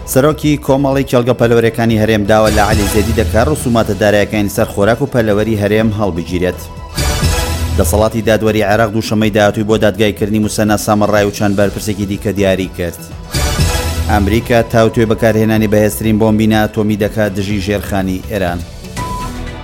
سەرۆکی کۆمەڵی کێڵگە پەلەوەریەکانی هەرێم داوە لە عەلی زێدی دەکات ڕسوماتە داراییەکانی سەر خۆراک و پەلەوەری هەرێم هەڵبگیرێت. دەسەڵاتی دادوەری عێراق دووشەمەی داهاتووی بۆ دادگایکردنی موسەنا سامەڕای و چەند بەرپرسێکی دیکە دیاری کرد. ئەمریکا تاوتوێ بەکارهێنانی بەهێزترین بۆمبینە ئەتۆمی دەکات دژی ژێرخانی ئێران.